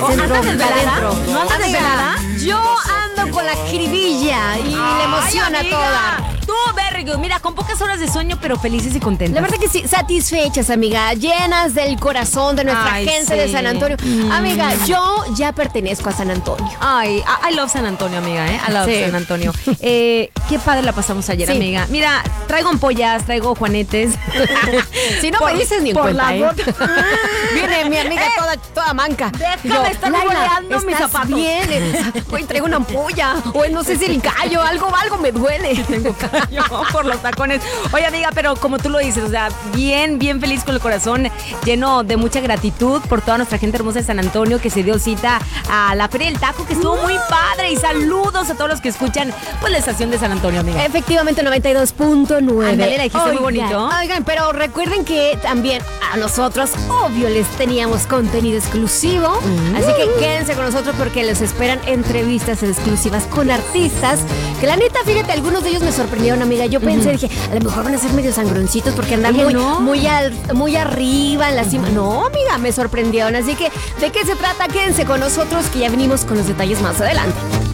centro. ¿Andas desvelada? Adentro. ¿No andas Amiga, desvelada? yo ando con la jiribilla y la emoción a amiga, toda. Tú, very good. Mira, con pocas horas de sueño, pero felices y contentas. La verdad que sí, satisfechas, amiga, llenas del corazón de nuestra Ay, gente sí. de San Antonio. Amiga, yo ya pertenezco a San Antonio. Ay, I love San Antonio, amiga, ¿eh? I love Sí. San Antonio. Qué padre la pasamos ayer, Sí. amiga. Mira, traigo ampollas, traigo juanetes. Si no Por- me dices ni en por cuenta, la ¿eh? gota. Viene mi amiga toda manca. Déjame estar goleando mis ¿estás zapatos. bien? Hoy traigo una ampolla. O no sé si el callo, algo me duele. Tengo callo por los tacones. Oye, amiga, pero como tú lo dices, o sea, bien feliz con el corazón lleno de mucha gratitud por toda nuestra gente hermosa de San Antonio que se dio cita a la Feria del Taco, que estuvo muy padre. Y saludos a todos los que escuchan pues la estación de San Antonio, amiga. Efectivamente, 92.9. Ándale, la dijiste muy bonito. Oigan, pero recuerden que también a nosotros, obvio, les teníamos contenido exclusivo. Así que quédense con nosotros porque les esperan entrevistas exclusivas con artistas. Que la neta, fíjate, algunos de ellos me sorprendieron, amiga. Yo pensé, dije, a lo mejor van a ser medio sangroncitos porque andan Oye, no. muy arriba en la cima. No, amiga, me sorprendieron. Así que, ¿de qué se trata? Quédense con nosotros que ya venimos con los detalles más adelante.